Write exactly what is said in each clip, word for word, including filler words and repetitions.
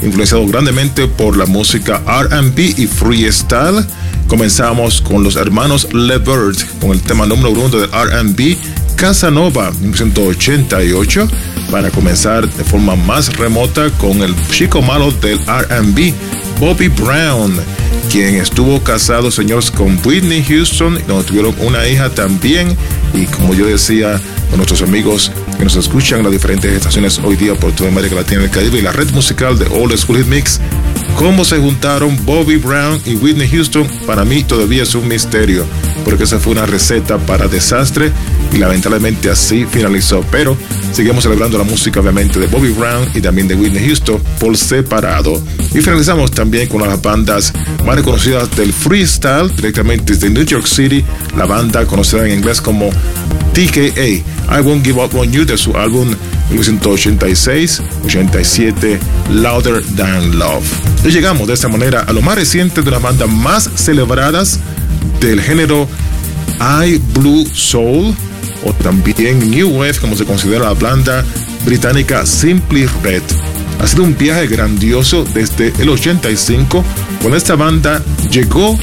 influenciado grandemente por la música R and B y freestyle. Comenzamos con los hermanos LeVert con el tema número uno del R and B, Casanova, mil novecientos ochenta y ocho, para comenzar de forma más remota con el chico malo del R and B, Bobby Brown, quien estuvo casado, señores, con Whitney Houston, y donde tuvieron una hija también. Y como yo decía, con nuestros amigos que nos escuchan en las diferentes estaciones hoy día por toda América Latina y el Caribe y la red musical de Old School Hit Mix, cómo se juntaron Bobby Brown y Whitney Houston, para mí todavía es un misterio, porque esa fue una receta para desastre y lamentablemente así finalizó. Pero seguimos celebrando la música obviamente de Bobby Brown y también de Whitney Houston por separado. Y finalizamos también con las bandas más reconocidas del freestyle, directamente desde New York City, la banda conocida en inglés como T K A, I Won't Give Up On You, de su álbum mil novecientos ochenta y seis ochenta y siete, Louder Than Love. Y llegamos de esta manera a lo más reciente de las bandas más celebradas del género I Blue Soul, o también New Wave, como se considera la banda británica Simply Red. Ha sido un viaje grandioso desde el ochenta y cinco, cuando esta banda llegó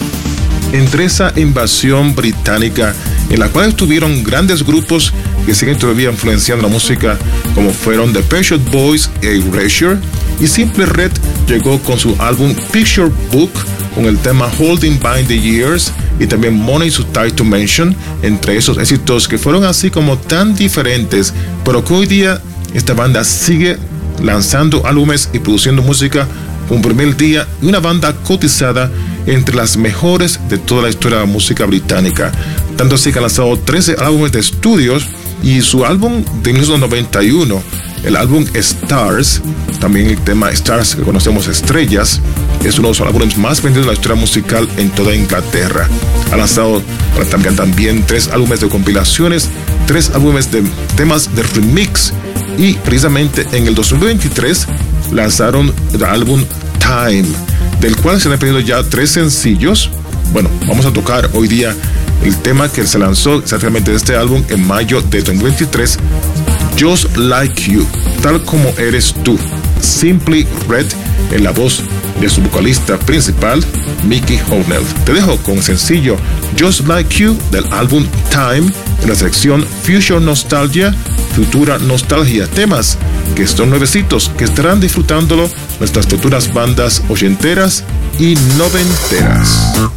entre esa invasión británica, en la cual estuvieron grandes grupos que siguen todavía influenciando la música, como fueron The Pet Shop Boys y Erasure, y Simply Red llegó con su álbum Picture Book, con el tema Holding By the Years y también Money Too Tight to Mention, entre esos éxitos que fueron así como tan diferentes, pero que hoy día esta banda sigue lanzando álbumes y produciendo música un primer día, y una banda cotizada entre las mejores de toda la historia de la música británica. Tanto así que ha lanzado trece álbumes de estudios, y su álbum de mil novecientos noventa y uno, el álbum Stars, también el tema Stars que conocemos, Estrellas, es uno de los álbumes más vendidos de la historia musical en toda Inglaterra. Ha lanzado también, también tres álbumes de compilaciones, tres álbumes de temas de remix, y precisamente en el dos mil veintitrés lanzaron el álbum Time, del cual se han pedido ya tres sencillos. Bueno, vamos a tocar hoy día el tema que se lanzó exactamente de este álbum en mayo de dos mil veintitrés, Just Like You, tal como eres tú, Simply Red, en la voz de su vocalista principal, Mickey Hucknall. Te dejo con el sencillo Just Like You del álbum Time, en la sección Future Nostalgia, Futura Nostalgia, temas que son nuevecitos, que estarán disfrutándolo nuestras futuras bandas ochenteras y noventeras.